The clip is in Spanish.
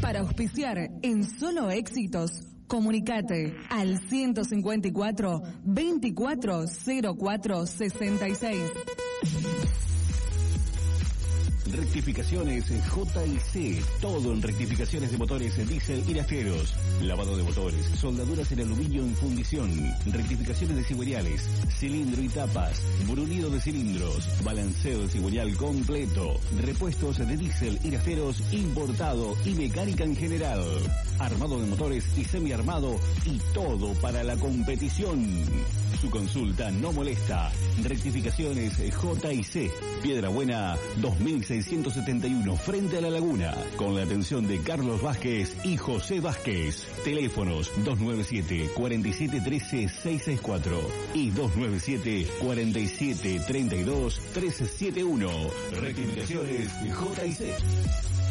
Para auspiciar en Solo Éxitos, comunicate al 154 2404 66. Rectificaciones J&C, todo en rectificaciones de motores diésel y nafteros, lavado de motores, soldaduras en aluminio en fundición, rectificaciones de cigüeñales, cilindro y tapas, brulido de cilindros, balanceo de cigüeñal completo, repuestos de diésel y nafteros importado y mecánica en general, armado de motores y semiarmado y todo para la competición. Su consulta no molesta. Rectificaciones J&C, Piedra Buena 2671, frente a la laguna, con la atención de Carlos Vázquez y José Vázquez. Teléfonos 297-4713-664 y 297-4732-371. Rectificaciones J&C.